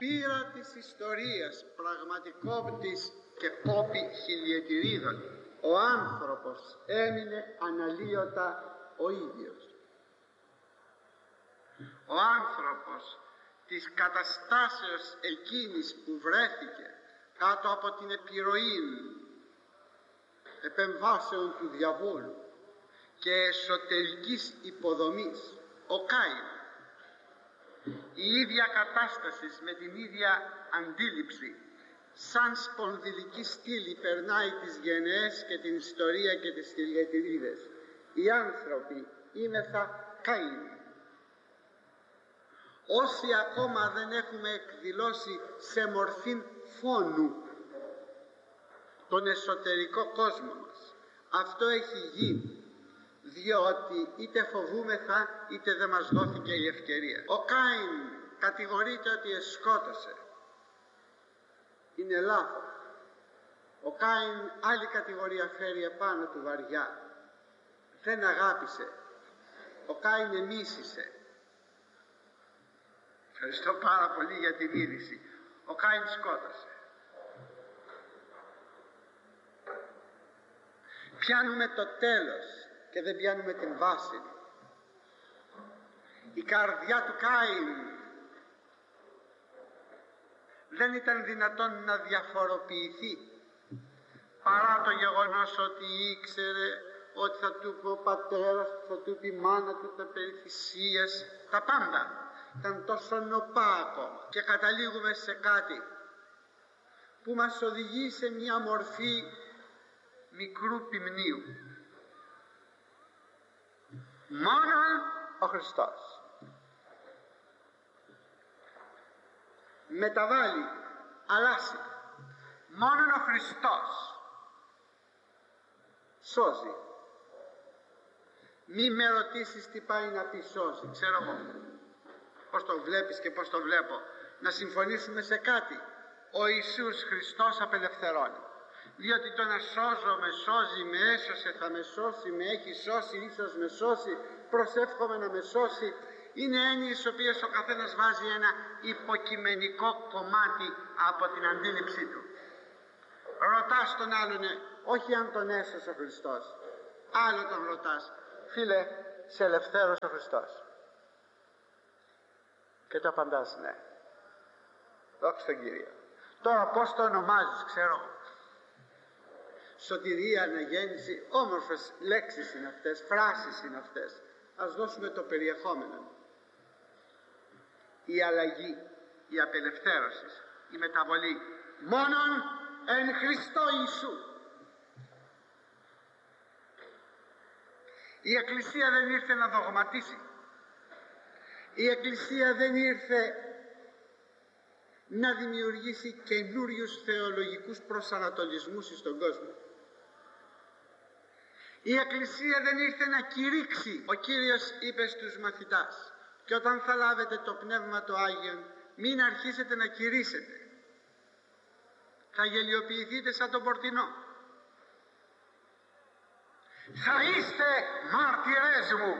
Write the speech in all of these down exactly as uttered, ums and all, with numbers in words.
πείρα της ιστορίας, πραγματικότητης και πόπη χιλιετηρίδων, ο άνθρωπος έμεινε αναλύωτα ο ίδιος. Ο άνθρωπος της καταστάσεως εκείνης που βρέθηκε κάτω από την επιρροή επεμβάσεων του διαβόλου και εσωτερικής υποδομής, ο Κάιν, η ίδια κατάσταση με την ίδια αντίληψη, σαν σπονδυλική στήλη περνάει τις γενναίες και την ιστορία και τις χιλιετηρίδες. Οι άνθρωποι είμεθα Κάιν. Όσοι ακόμα δεν έχουμε εκδηλώσει σε μορφή φόνου τον εσωτερικό κόσμο μας, αυτό έχει γίνει διότι είτε φοβούμεθα είτε δεν μας δόθηκε η ευκαιρία. Ο Κάιν κατηγορείται ότι εσκότωσε. Είναι λάθος. Ο Κάιν άλλη κατηγορία φέρει επάνω του βαριά. Δεν αγάπησε. Ο Κάιν εμίσησε. Ευχαριστώ πάρα πολύ για την είδηση. Ο Κάιν σκότωσε. Πιάνουμε το τέλος και δεν πιάνουμε την βάση. Η καρδιά του Κάιν δεν ήταν δυνατόν να διαφοροποιηθεί παρά το γεγονός ότι ήξερε ότι θα του πει ο πατέρας, θα του πει η μάνα του, τα περί θυσίας, τα πάντα. Ήταν τόσο νοπά ακόμα. Και καταλήγουμε σε κάτι που μας οδηγεί σε μια μορφή μικρού ποιμνίου. Μόνο ο Χριστός μεταβάλλει, αλλάζει. Μόνο ο Χριστός σώζει. Μη με ρωτήσεις τι πάει να πει σώζει. Ξέρω εγώ πώς το βλέπεις και πώς το βλέπω. Να συμφωνήσουμε σε κάτι. Ο Ιησούς Χριστός απελευθερώνει. Διότι το να σώζω με σώζει, με έσωσε, θα με σώσει, με έχει σώσει, ίσως με σώσει, προσεύχομαι να με σώσει, είναι έννοιες στις οποίες ο καθένας βάζει ένα υποκειμενικό κομμάτι από την αντίληψή του. Ρωτάς τον άλλον, όχι αν τον έσωσε ο Χριστός, άλλο τον ρωτάς, φίλε, σε ελευθέρωσε ο Χριστός? Και το απαντάς ναι. Δόξα τον Κύριο. Τώρα πώς το ονομάζεις, ξέρω. Σωτηρία, αναγέννηση, όμορφες λέξεις είναι αυτές, φράσεις είναι αυτές. Ας δώσουμε το περιεχόμενο. Η αλλαγή, η απελευθέρωση, η μεταβολή, μόνον εν Χριστώ Ιησού. Η Εκκλησία δεν ήρθε να δογματίσει. Η Εκκλησία δεν ήρθε να δημιουργήσει καινούριους θεολογικούς προσανατολισμούς στον κόσμο. Η Εκκλησία δεν ήρθε να κηρύξει. Ο Κύριος είπε στους μαθητάς, και όταν θα λάβετε το Πνεύμα το Άγιον, μην αρχίσετε να κηρύσετε. Θα γελιοποιηθείτε σαν τον πορτινό. Θα είστε μάρτυρες μου.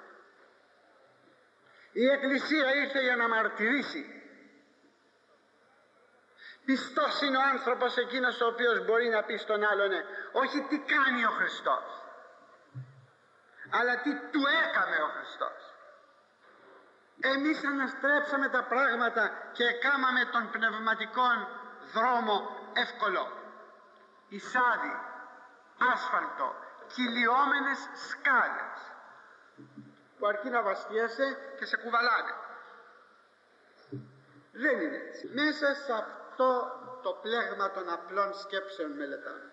Η Εκκλησία ήρθε για να μαρτυρήσει. Πιστός είναι ο άνθρωπος εκείνος ο οποίος μπορεί να πει στον άλλον, όχι τι κάνει ο Χριστός, αλλά τι του έκαμε ο Χριστός. Εμείς αναστρέψαμε τα πράγματα και κάμαμε τον πνευματικό δρόμο εύκολο, εισάδη, άσφαλτο, κυλιόμενες σκάλες που αρκεί να βαστιέσαι και σε κουβαλάνε. Δεν είναι έτσι. Μέσα σε αυτό το πλέγμα των απλών σκέψεων μελετάμε.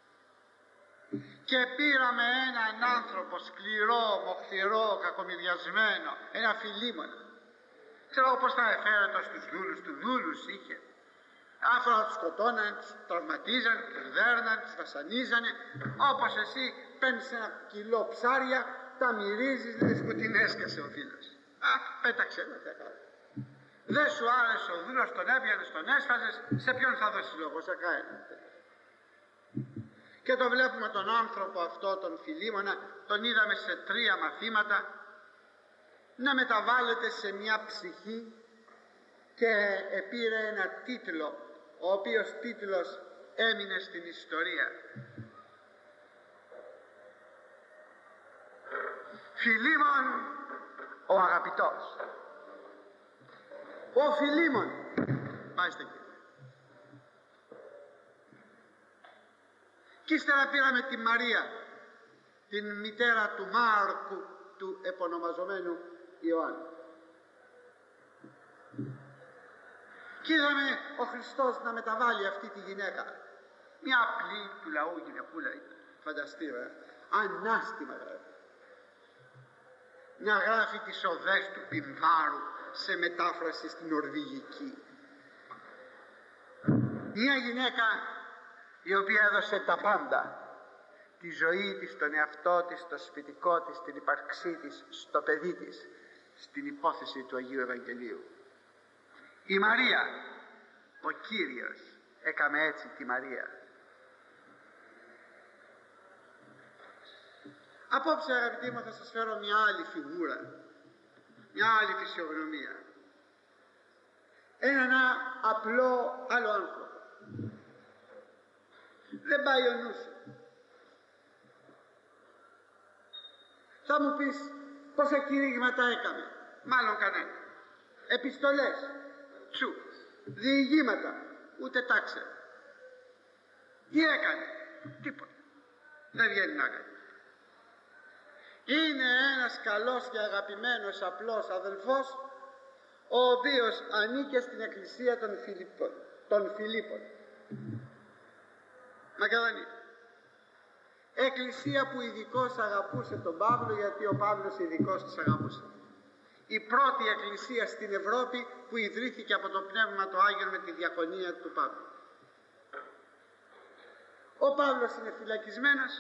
Και πήραμε έναν άνθρωπο σκληρό, μοχθηρό, κακομοιδιασμένο, ένα Φιλίμωνα. Ξέρω πώς θα εφέρετο στους δούλους του, δούλους είχε. Άφρα τους σκοτώνανε, τους τραυματίζανε, τους δέρνανε, τους βασανίζανε. Όπως εσύ παίρνεις ένα κιλό ψάρια, τα μυρίζεις, λες που την έσκασε ο φίλος. Α, πέταξε ένα θεκά. Δεν σου άρεσε ο δούλος, τον έπιανες, τον έσφαζες, σε ποιον θα δώσεις λόγο, σε κάένα. Και το βλέπουμε τον άνθρωπο αυτό, τον Φιλίμωνα, τον είδαμε σε τρία μαθήματα να μεταβάλλεται σε μια ψυχή και επήρε ένα τίτλο, ο οποίος τίτλος έμεινε στην ιστορία. Φιλίμων ο αγαπητός. Ο Φιλίμων. Πάστε εκεί. Και ύστερα πήραμε τη Μαρία, την μητέρα του Μάρκου, του επωνομαζομένου Ιωάννου. Και είδαμε ο Χριστός να μεταβάλει αυτή τη γυναίκα, μια απλή του λαού γυναικούλα, φανταστείτε, ανάστημα γράφει, να γράφει τις οδές του Πινδάρου σε μετάφραση στην Νορβηγική. Μια γυναίκα η οποία έδωσε τα πάντα, τη ζωή της, τον εαυτό της, το σπιτικό της, την ύπαρξή της, στο παιδί της, στην υπόθεση του Αγίου Ευαγγελίου. Η Μαρία, ο Κύριος έκαμε έτσι τη Μαρία. Απόψε αγαπητοί μου θα σας φέρω μια άλλη φιγούρα, μια άλλη φυσιογνωμία, έναν απλό άλλο άνθρωπο. Δεν πάει ο νους σου. Θα μου πεις πόσα κηρύγματα έκαμε. Μάλλον κανένα. Επιστολές, τσου. Διηγήματα, ούτε τα ξέρω. Τι έκανε? Τίποτα. Δεν βγαίνει να κάνει. Είναι ένας καλός και αγαπημένος απλός αδελφός, ο οποίος ανήκε στην εκκλησία των Φιλίππων, των Φιλίππων. Μακεδονία. Εκκλησία που ειδικώς αγαπούσε τον Παύλο, γιατί ο Παύλος ειδικώς τους αγαπούσε. Η πρώτη εκκλησία στην Ευρώπη που ιδρύθηκε από το Πνεύμα το Άγιο με τη διακονία του Παύλου. Ο Παύλος είναι φυλακισμένος,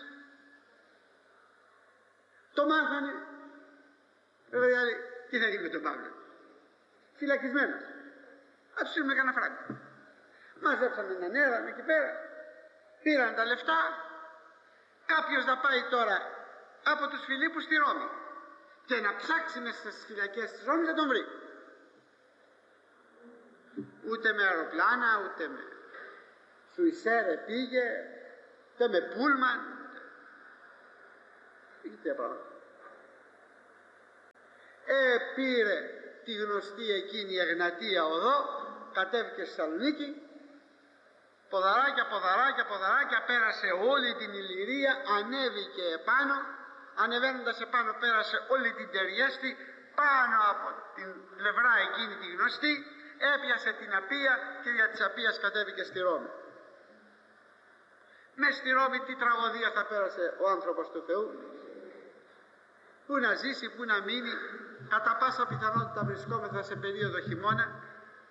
το μάθανε, δηλαδή τι θα γίνει με τον Παύλο? Φυλακισμένος. Ας του στείλουμε κανένα φράγκο. Μαζέψαμε έναν έρανο εκεί πέρα, πήραν τα λεφτά. Κάποιος να πάει τώρα από τους Φιλίππους στη Ρώμη και να ψάξει μέσα στις φυλακές της Ρώμης, θα τον βρει. Ούτε με αεροπλάνα, ούτε με Σουισέρε πήγε, ούτε με πούλμαν, ούτε πράγματα. Ε, πήρε τη γνωστή εκείνη Εγνατία οδό, κατέβηκε στη Θεσσαλονίκη, ποδαράκια, ποδαράκια, ποδαράκια, πέρασε όλη την Ηλυρία, ανέβηκε επάνω, ανεβαίνοντας επάνω πέρασε όλη την Τεριέστη, πάνω από την πλευρά εκείνη τη γνωστή, έπιασε την Απία και για της Απίας κατέβηκε στη Ρώμη. Μες στη Ρώμη τι τραγωδία θα πέρασε ο άνθρωπος του Θεού? Πού να ζήσει, πού να μείνει? Κατά πάσα πιθανότητα βρισκόμεθα σε περίοδο χειμώνα.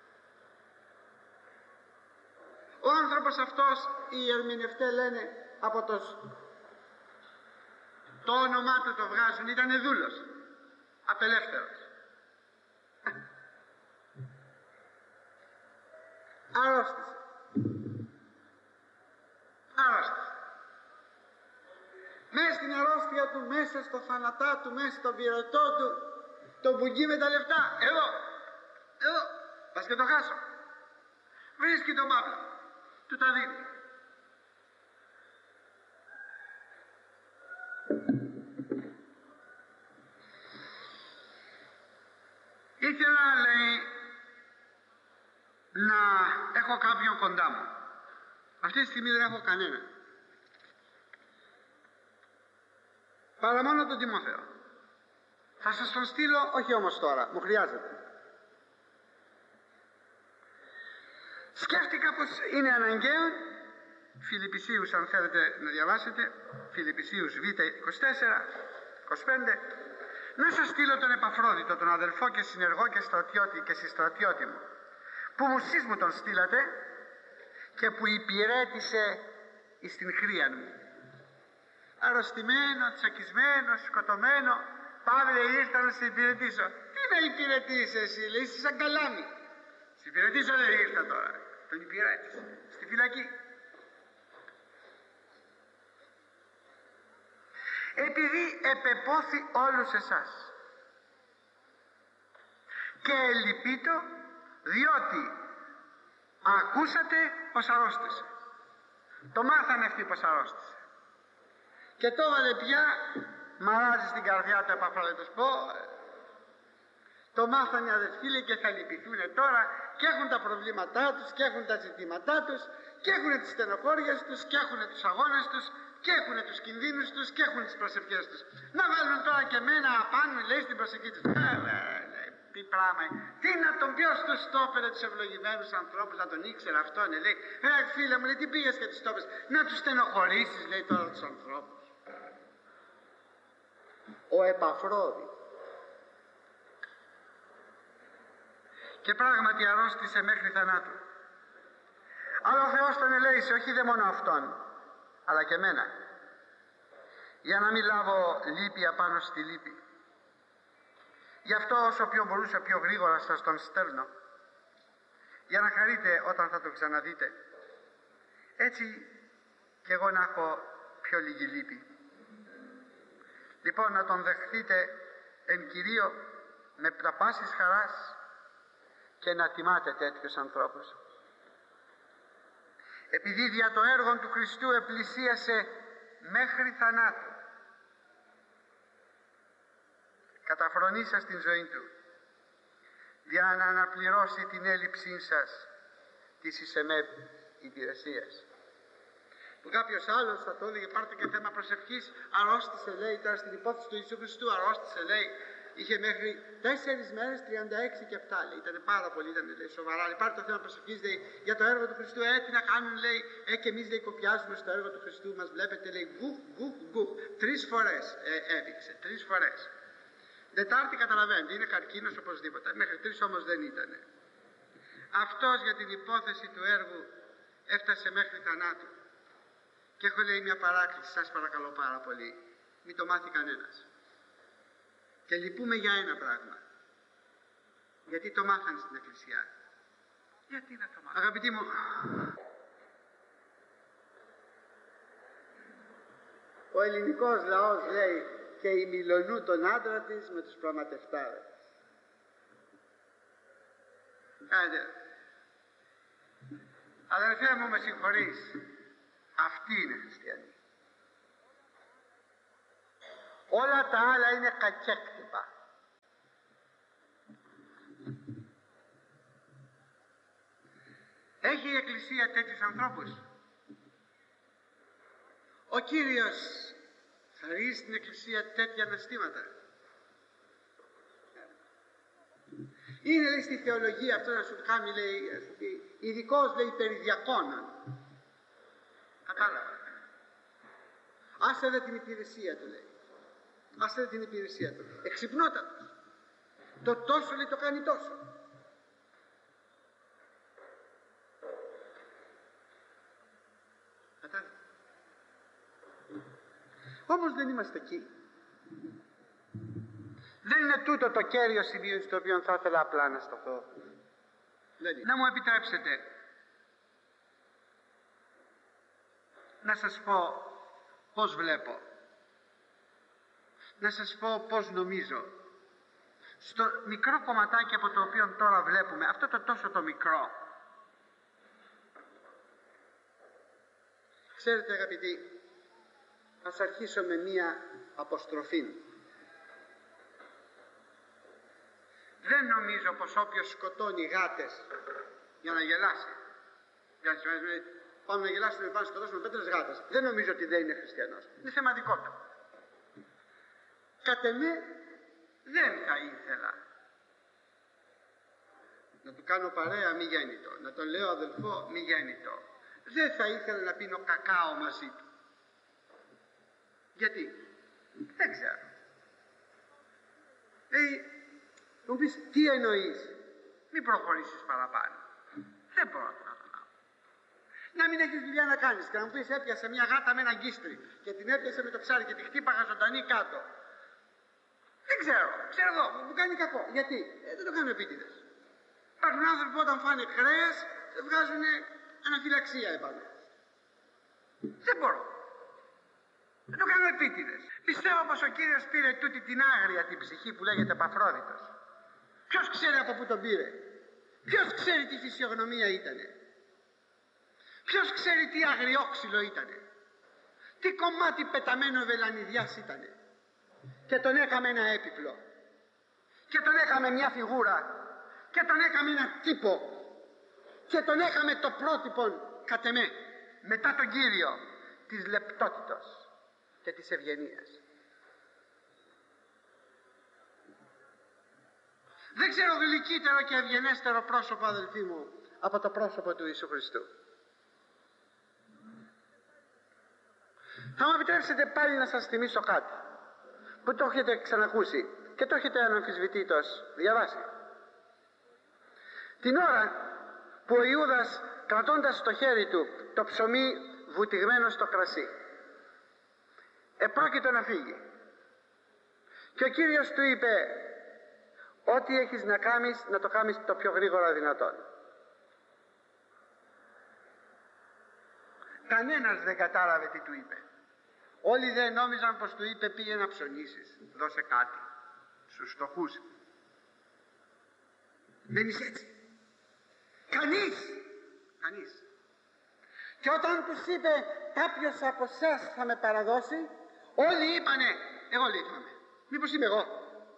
Ο άνθρωπος αυτός, οι ερμηνευτές λένε, από το, το όνομά του το βγάζουν, ήταν δούλος, απελεύθερος. Αρρώστησε. Αρρώστησε. Μέσα στην αρρώστια του, μέσα στο θανατά του, μέσα στον πυρετό του, το μπουγγί με τα λεφτά. Εδώ, εδώ, πας και το χάσω. Βρίσκει τον Παύλο, του τα δίνει. Ήθελα, λέει, να έχω κάποιον κοντά μου. Αυτή τη στιγμή δεν έχω κανένα. Παρά μόνο τον Τιμόθεο. Θα σας τον στείλω, όχι όμως τώρα, μου χρειάζεται. Σκέφτηκα πως είναι αναγκαίο, Φιλιππισίους αν θέλετε να διαβάσετε, Φιλιππισίους Β είκοσι τέσσερα είκοσι πέντε, να σας στείλω τον Επαφρόδιτο, τον αδελφό και συνεργό και στρατιώτη και συστρατιώτη μου, που μουσείς μου τον στείλατε και που υπηρέτησε εις την χρία μου. Αρρωστημένο, τσακισμένο, σκοτωμένο, Παύλε, ήρθα να σε υπηρετήσω. Τι να υπηρετήσεις εσύ, λέει, είσαι σαν καλάμι. Σε υπηρετήσω δεν ήρθα τώρα. Τον υπηρέτησα στη φυλακή. Επειδή επεπόθη όλους εσάς και ελυπήτω διότι ακούσατε πως αρρώστησε. Το μάθανε αυτοί πως αρρώστησε. Και το έβαλε πια, μαράζει στην καρδιά του Επαφρόδιτος. Πω, το μάθανε αδελφοί, λέει, και θα λυπηθούνε τώρα και έχουν τα προβλήματά τους και έχουν τα ζητήματά τους και έχουν τις στενοχώριες τους και έχουν τους αγώνες τους και έχουν τους κινδύνους τους και έχουν τις προσευχές τους. Να βάλουν τώρα και μένα απάνω, λέει, στην προσευχή τους. Ε, λέει, τι πράγμα, τι να τον, ποιος τους το έφερε τους ευλογημένους ανθρώπους, να τον ήξερε αυτόν, λέει. Ε, φίλε μου, λέει, τι πήγες και τους το έφερες, να τους στενοχωρήσεις, λέει, τώρα τους ανθρώπους. Ο Επαφρόδιτος. Και πράγματι αρρώστησε μέχρι θανάτου. Αλλά ο Θεός τον ελέησε, όχι δε μόνο αυτόν, αλλά και εμένα, για να μην λάβω λύπη απάνω στη λύπη. Γι' αυτό όσο πιο μπορούσα πιο γρήγορα σας τον στέλνω, για να χαρείτε όταν θα το ξαναδείτε, έτσι και εγώ να έχω πιο λίγη λύπη. Λοιπόν, να τον δεχθείτε εν κυρίω με τα πάσης χαράς και να τιμάτε τέτοιους ανθρώπους. Επειδή δια το έργο του Χριστού επλησίασε μέχρι θανάτου, καταφρονήσα στην ζωή του, για να αναπληρώσει την έλλειψή σας της εις εμέ υπηρεσίας. Που κάποιος άλλος θα το έλεγε, πάρτε και θέμα προσευχής, αρρώστησε, λέει, τώρα στην υπόθεση του Ιησού Χριστού, αρρώστησε, λέει, είχε μέχρι τέσσερις μέρες, τριάντα έξι και επτά, λέει, ήταν πάρα πολύ, ήταν, λέει, σοβαρά, λέει, πάρτε το θέμα προσευχής, λέει, για το έργο του Χριστού, ε, τι να κάνουν, λέει, ε, και εμείς, λέει, κοπιάζουμε στο έργο του Χριστού, μας βλέπετε, λέει, γκουχ, γκουχ, γκουχ, τρεις φορές ε, έδειξε, τρεις φορές. Τετάρτη καταλαβαίνετε, είναι καρκίνος οπωσδήποτε, μέχρι τρεις όμως δεν ήτανε. Αυτός για την υπόθεση του έργου έφτασε μέχρι θανάτου. Και έχω, λέει, μια παράκληση, σας παρακαλώ πάρα πολύ, μην το μάθει κανένας. Και λυπούμε για ένα πράγμα. Γιατί το μάθανε στην Εκκλησιά. Γιατί να το μάθανε. Αγαπητοί μου, ο ελληνικός λαός, λέει, και η Μιλονού τον άντρα της με τους πραγματευτάρες. Άντε. Αδερφέ μου, με συγχωρείς. Αυτοί είναι χριστιανοί. Όλα τα άλλα είναι κακέκτυπα. Έχει η Εκκλησία τέτοιους ανθρώπους. Ο Κύριος χαρίζει στην Εκκλησία τέτοια αναστήματα. Είναι, λέει, στη θεολογία αυτό να σου κάνει, λέει, ειδικός, λέει, περί διακόνων. Κατάλαβα. Άσε δε την υπηρεσία του, λέει. Άσε δε την υπηρεσία του. Εξυπνότατος. Το τόσο, λέει, το κάνει τόσο. Κατάλαβα. Όμως δεν είμαστε εκεί. Δεν είναι τούτο το κέριο σημείο στο οποίο θα ήθελα απλά να σταθώ. Δηλαδή, να μου επιτρέψετε να σας πω πώς βλέπω, να σας πω πώς νομίζω. Στο μικρό κομματάκι από το οποίο τώρα βλέπουμε, αυτό το τόσο το μικρό, ξέρετε, αγαπητοί, ας αρχίσω με μία αποστροφή. Δεν νομίζω πως όποιος σκοτώνει γάτες για να γελάσει, για να πάμε να γελάσουμε, πάμε να σκοτώσουμε πέτρες γάτες, δεν νομίζω ότι δεν είναι χριστιανός. Είναι θεματικό του. Κατ' εμέ δεν θα ήθελα να του κάνω παρέα μη γέννητο, να τον λέω αδελφό μη γέννητο. Δεν θα ήθελα να πίνω κακάο μαζί του. Γιατί? Δεν ξέρω. Ε, μου πεις, τι εννοείς? Μην προχωρήσεις παραπάνω. Δεν μπορώ να το καταλάβω. Να μην έχεις δουλειά να κάνεις και να μου πεις, έπιασε μια γάτα με ένα γκίστρι και την έπιασε με το ψάρι και τη χτύπαγα ζωντανή κάτω. Δεν ξέρω, ξέρω εγώ, μου κάνει κακό. Γιατί? Ε, δεν το κάνω επίτηδες. Υπάρχουν άνθρωποι που όταν φάνε κρέας βγάζουν αναφυλαξία επάνω. Δεν μπορώ. Δεν το κάνω επίτηδες. Πιστεύω πως ο Κύριος πήρε τούτη την άγρια την ψυχή που λέγεται Επαφρόδιτος. Ποιος ξέρει από πού τον πήρε? Ποιος ξέρει τι φυσιογνωμία ήτανε? Ποιος ξέρει τι αγριόξυλο ήτανε? Τι κομμάτι πεταμένο βελανιδιάς ήτανε? Και τον έκαμε ένα έπιπλο, και τον έκαμε μια φιγούρα, και τον έκαμε ένα τύπο, και τον έκαμε το πρότυπο κατ' εμέ, μετά τον Κύριο, της λεπτότητος και της ευγενίας. Δεν ξέρω γλυκύτερο και ευγενέστερο πρόσωπο, αδελφοί μου, από το πρόσωπο του Ιησού Χριστού. Θα μου επιτρέψετε πάλι να σας θυμίσω κάτι που το έχετε ξανακούσει και το έχετε αναμφισβητήτως διαβάσει. Την ώρα που ο Ιούδας, κρατώντας στο χέρι του το ψωμί βουτυγμένο στο κρασί, επρόκειτο να φύγει, και ο Κύριος του είπε: ό,τι έχεις να κάνεις, να το κάνεις το πιο γρήγορα δυνατόν. Κανένας δεν κατάλαβε τι του είπε. Όλοι δεν νόμιζαν πως του είπε: πήγε να ψωνίσεις, δώσε κάτι στους φτωχούς. Μένεις έτσι. Κανείς, κανείς. Και όταν τους είπε: κάποιος από εσάς θα με παραδώσει, όλοι είπανε: εγώ λέει θα είμαι. Μήπως είμαι εγώ?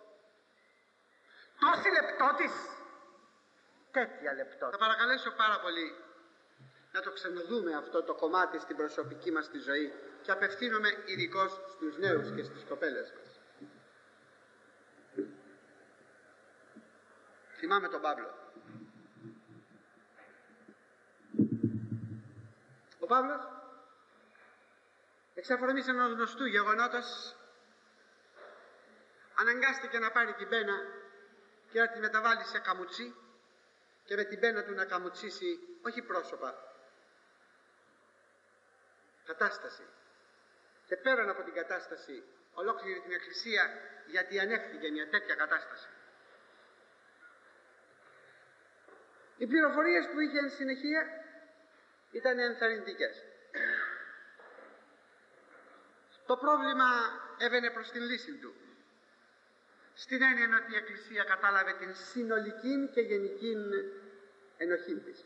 Τόση λεπτότης, τέτοια λεπτότητα. Θα παρακαλέσω πάρα πολύ να το ξαναδούμε αυτό το κομμάτι στην προσωπική μας τη ζωή, και απευθύνομαι ειδικώς στους νέους και στις κοπέλες μας. Θυμάμαι τον Παύλο. Ο Παύλος, εξ αφορμής ενός γνωστού γεγονότος, αναγκάστηκε να πάρει την πένα και να τη μεταβάλει σε καμουτσί, και με την πένα του να καμουτσίσει όχι πρόσωπα, κατάσταση, και πέραν από την κατάσταση ολόκληρη την Εκκλησία, γιατί ανέχθηκε μια τέτοια κατάσταση. Οι πληροφορίες που είχε εν συνεχεία ήταν ενθαρρυντικές. Το πρόβλημα έβαινε προς την λύση του, στην έννοια ότι η Εκκλησία κατάλαβε την συνολική και γενική ενοχή της.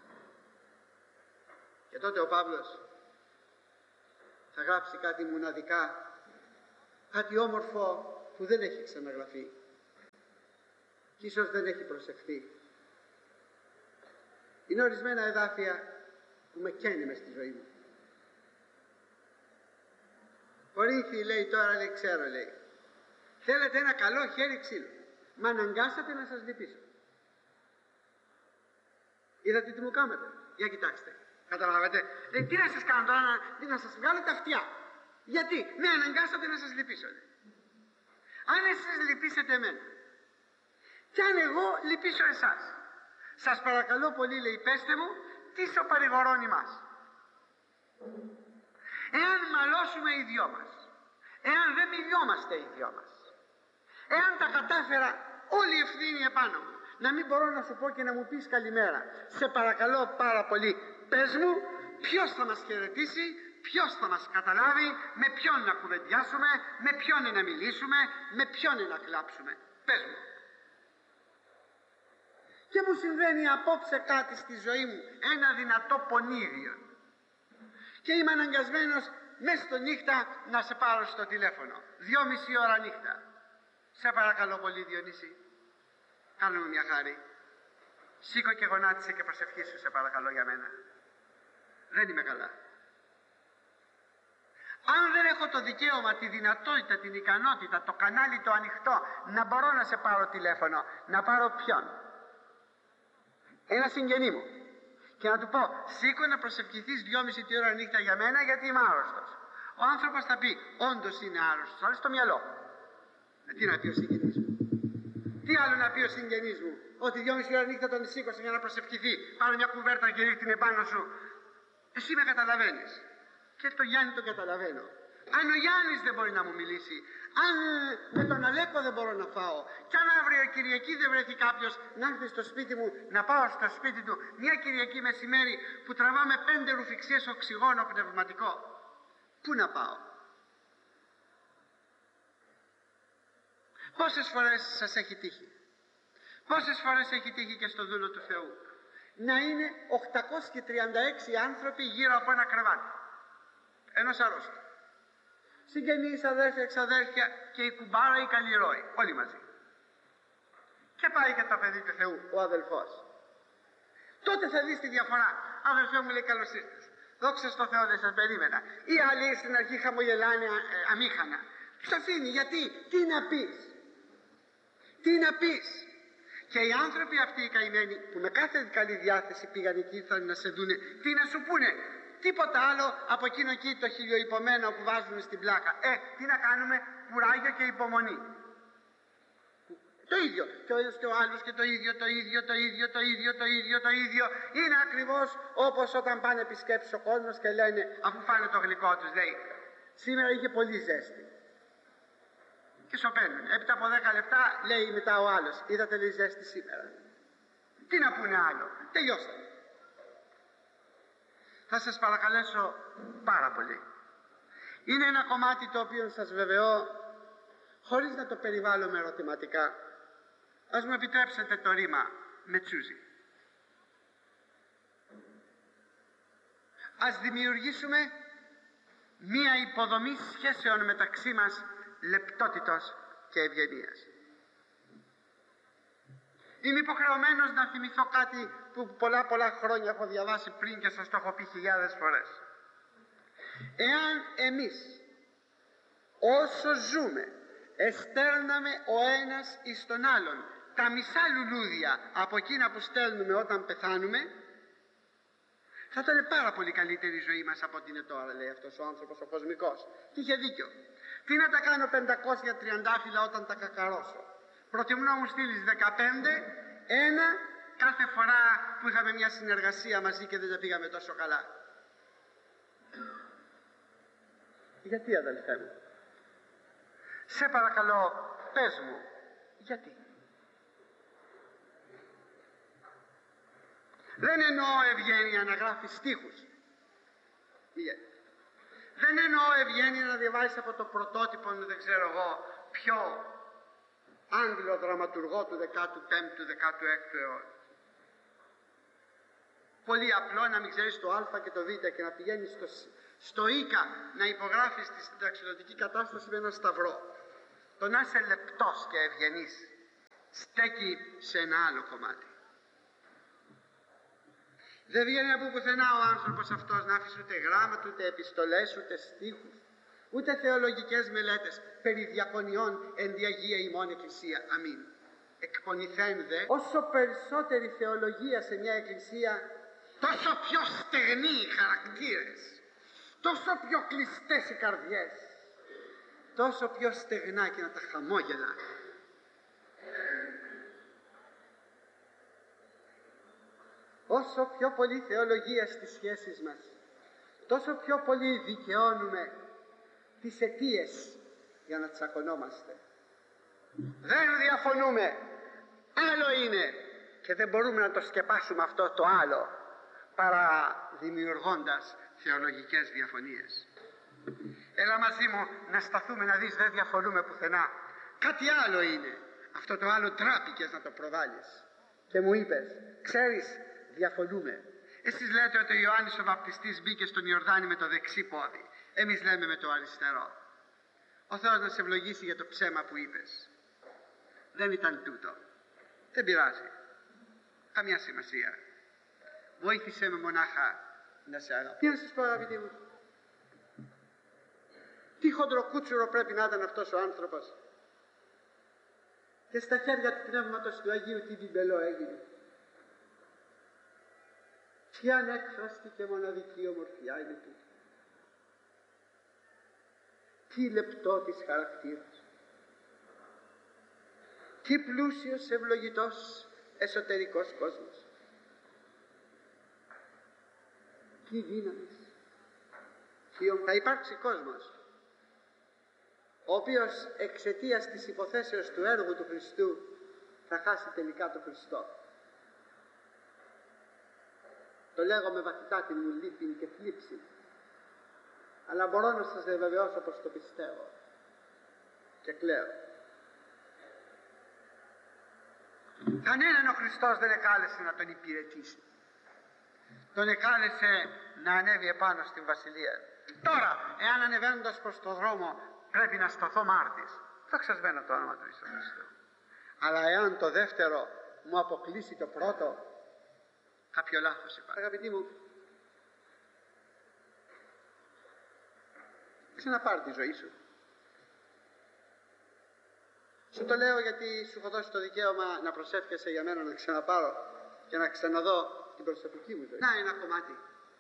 Και τότε ο Παύλος θα γράψει κάτι μοναδικά, κάτι όμορφο που δεν έχει ξαναγραφεί και ίσως δεν έχει προσεχθεί. Είναι ορισμένα εδάφια που με καίνε μες στη ζωή μου. Κορίνθιοι, λέει, τώρα, λέει, ξέρω, λέει, θέλετε ένα καλό χέρι ξύλο, μα αναγκάσατε να σας λυπήσω. Είδατε τι μου κάνετε? Για κοιτάξτε. Καταλάβατε? Λέει, τι να σας κάνω τώρα, να, τι να σας βγάλω τα αυτιά? Γιατί? Με αναγκάσατε να σας λυπήσω. Λέει. Αν εσείς λυπήσετε εμένα και αν εγώ λυπήσω εσάς, σας παρακαλώ πολύ, λέει, πέστε μου, τι σοπαρηγορώνει μας. Εάν μαλώσουμε οι δυο μας, εάν δεν μιλιόμαστε οι δυο μας, εάν τα κατάφερα όλη η ευθύνη επάνω μου, να μην μπορώ να σου πω και να μου πεις καλημέρα, σε παρακαλώ πάρα πολύ, πες μου ποιος θα μας χαιρετήσει, ποιος θα μας καταλάβει, με ποιον να κουβεντιάσουμε, με ποιον να μιλήσουμε, με ποιον να κλάψουμε. Πες μου. Και μου συμβαίνει απόψε κάτι στη ζωή μου, ένα δυνατό πονίδιο, και είμαι αναγκασμένος μέσα στο νύχτα να σε πάρω στο τηλέφωνο, δυόμιση ώρα νύχτα. Σε παρακαλώ πολύ, Διονύση, κάνε μου μια χάρη, σήκω και γονάτισε και προσευχήσου, σε παρακαλώ, για μένα. Δεν είμαι καλά. Αν δεν έχω το δικαίωμα, τη δυνατότητα, την ικανότητα, το κανάλι το ανοιχτό, να μπορώ να σε πάρω τηλέφωνο, να πάρω ποιον? Ένα συγγενή μου, και να του πω, σήκω να προσευχηθείς δυόμιση τη ώρα νύχτα για μένα, γιατί είμαι άρρωστος. Ο άνθρωπος θα πει, όντως είναι άρρωστος, αλλά στο μυαλό. Ε, τι να πει ο συγγενής μου? Τι άλλο να πει ο συγγενής μου? Ότι δυόμιση ώρα νύχτα τον σήκωσε για να προσευχηθεί, πάρε μια κουβέρτα και ρίχνει επάνω σου. Εσύ με καταλαβαίνεις. Και το Γιάννη τον καταλαβαίνω. Αν ο Γιάννης δεν μπορεί να μου μιλήσει, αν με τον Αλέκο δεν μπορώ να φάω, και αν αύριο Κυριακή δεν βρεθεί κάποιος να έρθει στο σπίτι μου, να πάω στο σπίτι του μια Κυριακή μεσημέρι που τραβάμε πέντε ρουφιξίες οξυγόνο πνευματικό, πού να πάω? Πόσες φορές σας έχει τύχει Πόσες φορές έχει τύχει και στο δούλο του Θεού να είναι οκτακόσιοι τριάντα έξι άνθρωποι γύρω από ένα κρεβάτι ενός αρρώστου, συγγενείς, αδέρφια, εξαδέρφια και η κουμπάρα, η καλλιρόη, όλοι μαζί, και πάει και το παιδί του Θεού, ο αδελφός. Τότε θα δεις τη διαφορά. Αδελφέ μου, λέει, καλώς ήρθες, δόξα στο Θεό, δεν σας περίμενα. Οι άλλοι στην αρχή χαμογελάνε ε, αμήχανα. Τους αφήνει, γιατί, τι να πεις, τι να πεις. Και οι άνθρωποι αυτοί οι καημένοι που με κάθε καλή διάθεση πήγαν εκεί, ήρθαν να σε δούνε, τι να σου πούνε, τίποτα άλλο από εκείνο εκεί το χιλιοϊπωμένο που βάζουν στην πλάκα. Ε, τι να κάνουμε, κουράγιο και υπομονή. Το ίδιο. Και ο ένας και ο άλλος και το ίδιο, το ίδιο, το ίδιο, το ίδιο, το ίδιο, το ίδιο. Είναι ακριβώς όπως όταν πάνε επισκέψεις ο κόσμος και λένε, αφού φάνε το γλυκό τους, λέει, σήμερα είχε πολύ ζέστη. Και σωπαίνουν. Έπειτα από δέκα λεπτά λέει μετά ο άλλος, είδατε, λέει, ζέστη σήμερα. Τι να πούνε άλλο, τελειώσαμε. Θα σας παρακαλέσω πάρα πολύ. Είναι ένα κομμάτι το οποίο σας βεβαιώ, χωρίς να το περιβάλλω με ερωτηματικά. Ας μου επιτρέψετε το ρήμα με τσούζι. Ας δημιουργήσουμε μία υποδομή σχέσεων μεταξύ μας λεπτότητος και ευγενίας. Είμαι υποχρεωμένος να θυμηθώ κάτι που πολλά πολλά χρόνια έχω διαβάσει πριν και σας το έχω πει χιλιάδες φορές. Εάν εμείς όσο ζούμε εστέρναμε ο ένας εις τον άλλον τα μισά λουλούδια από εκείνα που στέλνουμε όταν πεθάνουμε, θα ήταν πάρα πολύ καλύτερη η ζωή μας από ό,τι είναι τώρα, λέει αυτός ο άνθρωπος ο κοσμικός. Και είχε δίκιο. Τι να τα κάνω πεντακόσια τριαντάφυλλα όταν τα κακαρώσω. Προτιμώ να μου στείλεις δεκαπέντε, ένα κάθε φορά που είχαμε μια συνεργασία μαζί και δεν τα πήγαμε τόσο καλά. Γιατί, αδελφέ μου? Σε παρακαλώ, πες μου, γιατί? Δεν εννοώ ευγένεια να γράφει στίχους. Γιατί? Δεν εννοώ ευγένεια να διαβάζεις από το πρωτότυπο, δεν ξέρω εγώ, ποιο Άγγλο δραματουργό του δεκάτου πέμπτου δεκάτου έκτου αιώνα. Πολύ απλό να μην ξέρεις το α και το β και να πηγαίνεις στο, στο ίκα να υπογράφεις τη συνταξιδοτική κατάσταση με ένα σταυρό. Το να είσαι λεπτός και ευγενής στέκει σε ένα άλλο κομμάτι. Δεν βγαίνει από πουθενά ο άνθρωπος αυτός να αφήσει ούτε γράμματα, ούτε επιστολές, ούτε στίχους, ούτε θεολογικές μελέτες περί διακονιών εν τη Αγία ημών Εκκλησία. Αμήν. Εκπονηθέν δε, όσο περισσότερη θεολογία σε μια εκκλησία, τόσο πιο στεγνοί οι χαρακτήρες, τόσο πιο κλειστές οι καρδιές, τόσο πιο στεγνά και να τα χαμόγελα. Όσο πιο πολύ θεολογία στις σχέσεις μας, τόσο πιο πολύ δικαιώνουμε τις αιτίες για να τσακωνόμαστε. Δεν διαφωνούμε, άλλο είναι, και δεν μπορούμε να το σκεπάσουμε αυτό το άλλο παρά δημιουργώντας θεολογικές διαφωνίες. Έλα μαζί μου να σταθούμε να δεις, δεν διαφωνούμε πουθενά. Κάτι άλλο είναι, αυτό το άλλο τράπηκες να το προβάλλεις και μου είπες, ξέρεις, διαφωνούμε. Εσείς λέτε ότι ο Ιωάννης ο Βαπτιστής μπήκε στον Ιορδάνη με το δεξί πόδι, εμείς λέμε με το αριστερό. Ο Θεός να σε ευλογήσει για το ψέμα που είπες. Δεν ήταν τούτο. Δεν πειράζει, καμιά σημασία. Βοήθησέ με μονάχα να σε αγαπήσω. Τι να σας πω, αγαπητοί μου, τι χοντροκούτσουρο πρέπει να ήταν αυτός ο άνθρωπος, και στα χέρια του Πνεύματος του Αγίου τι μπιμπελό έγινε. Τι ανέκφραστη και μοναδική ομορφιά είναι τούτη. Τι λεπτό της χαρακτήρας. Τι πλούσιος ευλογητός εσωτερικός κόσμος. Τι δύναμης. Θα υπάρξει κόσμος ο οποίος εξαιτίας της υποθέσεως του έργου του Χριστού θα χάσει τελικά τον Χριστό. Το λέγω με βαθυτάτη μου λύπη και θλίψη, αλλά μπορώ να σας διαβεβαιώσω πως το πιστεύω και κλαίω. Κανέναν ο Χριστός δεν εκάλεσε να τον υπηρετήσει. Τον εκάλεσε να ανέβει επάνω στην βασιλεία. Τώρα, εάν ανεβαίνοντας προς το δρόμο πρέπει να σταθώ μάρτης, δοξασμένο το όνομα του Ιησού Χριστού. Αλλά εάν το δεύτερο μου αποκλείσει το πρώτο, κάποιο λάθος υπάρχει. Αγαπητοί μου, ξαναπάρει τη ζωή σου. Σου το λέω γιατί σου έχω δώσει το δικαίωμα να προσεύχεσαι για μένα να ξαναπάρω και να ξαναδώ την προσωπική μου ζωή. Να ένα κομμάτι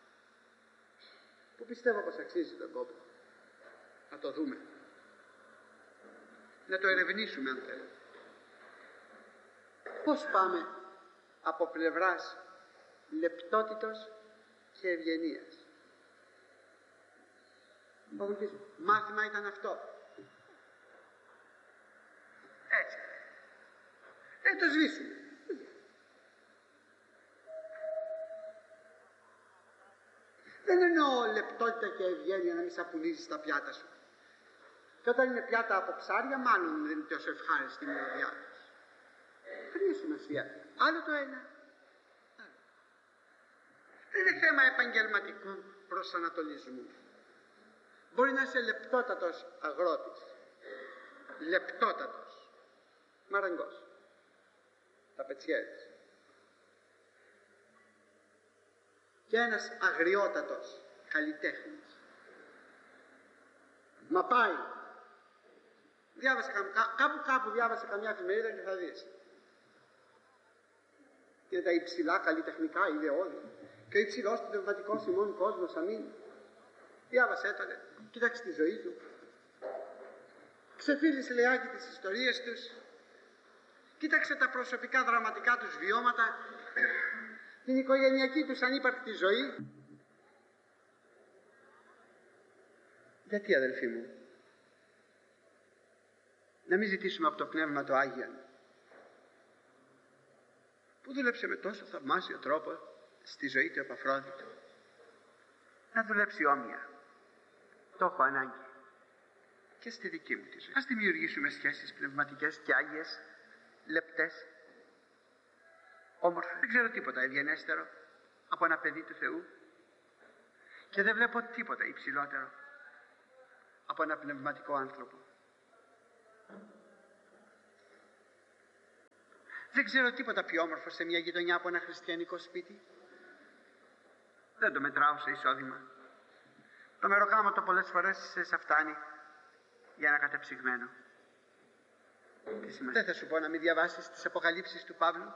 που πιστεύω πως αξίζει τον κόπο. Να το δούμε. Να το ερευνήσουμε αν θέλετε. Πώς πάμε από πλευράς λεπτότητος και ευγενίας. Μάθημα ήταν αυτό. Έτσι. Δεν το σβήσουμε. Δεν εννοώ λεπτότητα και ευγένεια να μην σαπουνίζεις τα πιάτα σου. Και όταν είναι πιάτα από ψάρια, μάλλον δεν είναι τόσο ευχάριστη η μυρωδιά τους. Δεν είναι σημασία. Άλλο το ένα. Άλλο. Δεν είναι θέμα επαγγελματικού προσανατολισμού. Μπορεί να είσαι λεπτότατος αγρότης. Λεπτότατος. Μαραγκός. Ταπετσιέρης. Και ένας αγριότατος καλλιτέχνης. Μα πάει. Διάβασε, κά, κάπου κάπου διάβασε καμιά εφημερίδα και θα δεις. Είναι τα υψηλά καλλιτεχνικά ιδεώδη. Και ο υψηλός πνευματικός ημών κόσμος, αμήν. Διάβασε το, λέει. Κοίταξε τη ζωή του. Ξεφύλισε λεάκι τις ιστορίες τους. Κοίταξε τα προσωπικά δραματικά τους βιώματα. Την οικογενειακή τους ανύπαρκτη ζωή. Γιατί, αδελφοί μου, να μην ζητήσουμε από το Πνεύμα το Άγιον, που δούλεψε με τόσο θαυμάσιο τρόπο στη ζωή του Επαφρόδιτου, να δουλέψει όμοια. Το έχω ανάγκη και στη δική μου τη ζωή. Ας δημιουργήσουμε σχέσεις πνευματικές και άγιες, λεπτές, όμορφες. Δεν ξέρω τίποτα ευγενέστερο από ένα παιδί του Θεού και δεν βλέπω τίποτα υψηλότερο από ένα πνευματικό άνθρωπο. Δεν ξέρω τίποτα πιο όμορφο σε μια γειτονιά από ένα χριστιανικό σπίτι. Δεν το μετράω σε εισόδημα. Το μεροκάματο πολλές φορές σε φτάνει για ένα κατεψυγμένο. Δεν θα σου πω να μην διαβάσεις τις αποκαλύψεις του Παύλου.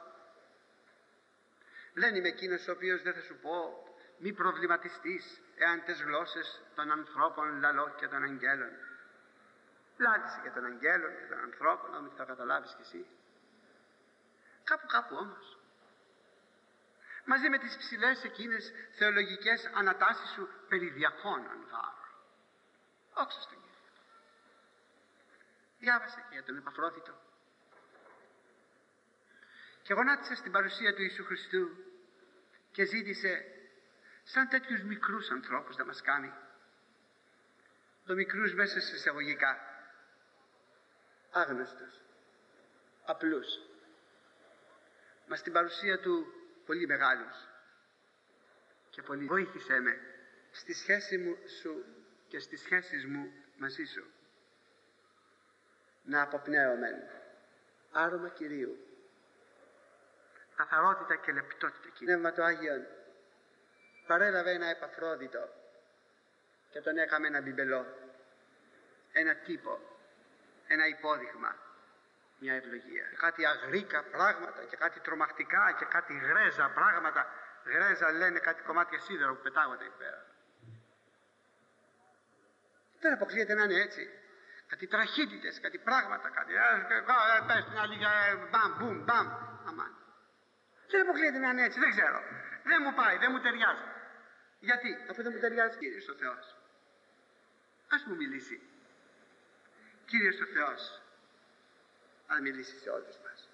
Δεν είμαι εκείνος ο οποίος δεν θα σου πω μη προβληματιστείς εάν τις γλώσσες των ανθρώπων λαλώ και των αγγέλων. Λάτισε και των αγγέλων και των ανθρώπων, να μην θα καταλάβεις κι εσύ. Κάπου κάπου όμως, μαζί με τις ψηλές εκείνες θεολογικές ανατάσεις σου περί διαχώνων γάρων. Όξω στον Κύριο. Διάβασε και για τον Επαφρόδιτο. Και γονάτισε στην παρουσία του Ιησού Χριστού και ζήτησε σαν τέτοιους μικρούς ανθρώπους να μας κάνει. Το μικρούς μέσα σε εισαγωγικά. Άγνωστος. Απλούς. Μα στην παρουσία του πολύ μεγάλους. Και πολύ βοήθησέ με στη σχέση μου σου και στις σχέσεις μου μαζί σου. Να αποπνέωμεν άρωμα Κυρίου. Καθαρότητα και λεπτότητα Κυρίου. Πνεύμα το Άγιον παρέλαβε ένα Επαφρόδιτο και τον έκαμε ένα μπιμπελό, ένα τύπο, ένα υπόδειγμα, μια ευλογία. Και κάτι αγρίκα πράγματα και κάτι τρομακτικά και κάτι γρέζα πράγματα. Γρέζα λένε κάτι κομμάτια σίδερο που πετάγονται εκεί πέρα. Δεν αποκλείεται να είναι έτσι. Κάτι τραχύτητες, κάτι πράγματα, κάτι πες την άλλη μπαμ, μπουμ, μπαμ, αμάν. Δεν αποκλείεται να είναι έτσι, δεν ξέρω. Δεν μου πάει, δεν μου ταιριάζει. Γιατί, αφού δεν μου ταιριάζει, Κύριος ο Θεός, ας μου μιλήσει. Κύριος ο Θεός, αν μιλήσει σε όλους μας.